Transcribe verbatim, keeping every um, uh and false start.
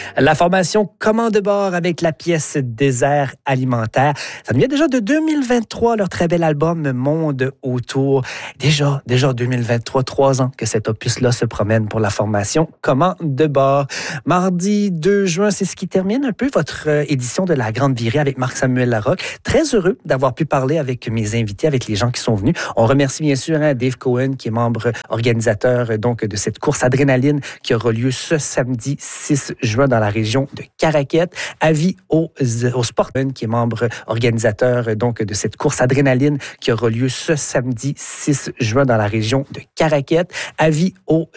La formation Commande de bord avec la pièce Désert alimentaire. Ça nous vient déjà de deux mille vingt-trois, leur très bel album Monde autour. Déjà, déjà deux mille vingt-trois, trois ans que cet opus-là se promène pour la formation Commande de bord. Mardi deux juin, c'est ce qui termine un peu votre édition de La Grande Virée avec Marc-Samuel Larocque. Très heureux d'avoir pu parler avec mes invités, avec les gens qui sont venus. On remercie bien sûr hein, Dave Cohen, qui est membre organisateur donc de cette course Adrénaline qui aura lieu ce samedi six juin dans la région de Caraquette. Avis aux, aux sportifs, qui est membre organisateur donc de cette course Adrénaline qui aura lieu ce samedi six juin dans la région de Caraquette. Avis aux